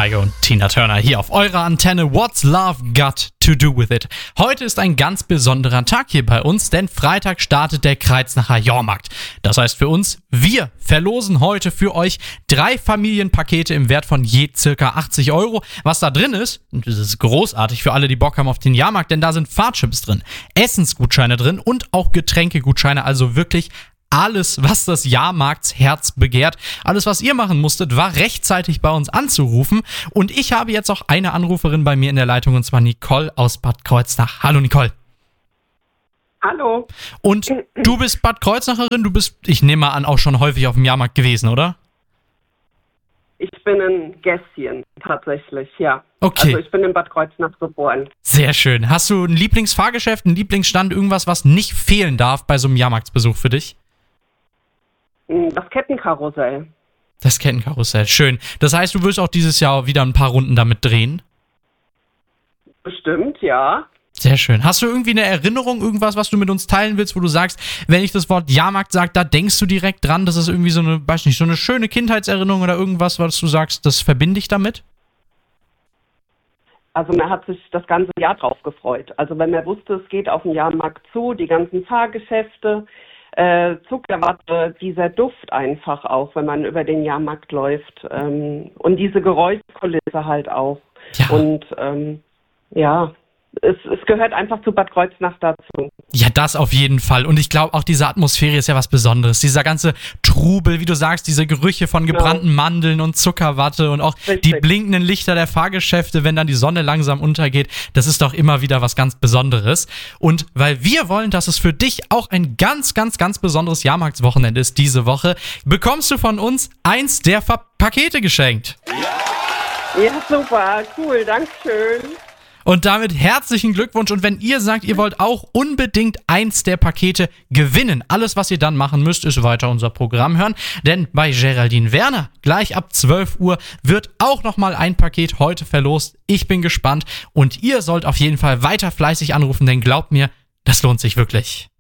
Steiger und Tina Turner hier auf eurer Antenne. What's Love Got to Do With It? Heute ist ein ganz besonderer Tag hier bei uns, denn Freitag startet der Kreuznacher Jahrmarkt. Das heißt für uns, wir verlosen heute für euch 3 Familienpakete im Wert von je circa 80 Euro. Was da drin ist, und das ist großartig für alle, die Bock haben auf den Jahrmarkt, denn da sind Fahrtchips drin, Essensgutscheine drin und auch Getränkegutscheine, also wirklich alles, was das Jahrmarktsherz begehrt. Alles, was ihr machen musstet, war rechtzeitig bei uns anzurufen. Und ich habe jetzt auch eine Anruferin bei mir in der Leitung, und zwar Nicole aus Bad Kreuznach. Hallo Nicole. Hallo. Und du bist Bad Kreuznacherin, du bist, ich nehme mal an, auch schon häufig auf dem Jahrmarkt gewesen, oder? Ich bin ein Gästchen, tatsächlich, ja. Okay. Also ich bin in Bad Kreuznach geboren. Sehr schön. Hast du ein Lieblingsfahrgeschäft, einen Lieblingsstand, irgendwas, was nicht fehlen darf bei so einem Jahrmarktsbesuch für dich? Das Kettenkarussell. Das Kettenkarussell, schön. Das heißt, du wirst auch dieses Jahr wieder ein paar Runden damit drehen? Bestimmt, ja. Sehr schön. Hast du irgendwie eine Erinnerung, irgendwas, was du mit uns teilen willst, wo du sagst, wenn ich das Wort Jahrmarkt sage, da denkst du direkt dran, das ist irgendwie so eine, weiß nicht, so eine schöne Kindheitserinnerung oder irgendwas, was du sagst, das verbinde ich damit? Also man hat sich das ganze Jahr drauf gefreut. Also wenn man wusste, es geht auf den Jahrmarkt zu, die ganzen Fahrgeschäfte, Zuckerwatte, dieser Duft einfach auch, wenn man über den Jahrmarkt läuft, und diese Geräuschkulisse halt auch. Ja. Und ja, es gehört einfach zu Bad Kreuznach dazu. Ja, das auf jeden Fall. Und ich glaube, auch diese Atmosphäre ist ja was Besonderes. Dieser ganze Trubel, wie du sagst, diese Gerüche von gebrannten Mandeln und Zuckerwatte und auch die blinkenden Lichter der Fahrgeschäfte, wenn dann die Sonne langsam untergeht, das ist doch immer wieder was ganz Besonderes. Und weil wir wollen, dass es für dich auch ein ganz, ganz, ganz besonderes Jahrmarktswochenende ist diese Woche, bekommst du von uns eins der Pakete geschenkt. Ja, super, cool, dankeschön. Und damit herzlichen Glückwunsch. Und wenn ihr sagt, ihr wollt auch unbedingt eins der Pakete gewinnen, alles, was ihr dann machen müsst, ist weiter unser Programm hören. Denn bei Geraldine Werner, gleich ab 12 Uhr, wird auch nochmal ein Paket heute verlost. Ich bin gespannt. Und ihr sollt auf jeden Fall weiter fleißig anrufen, denn glaubt mir, das lohnt sich wirklich.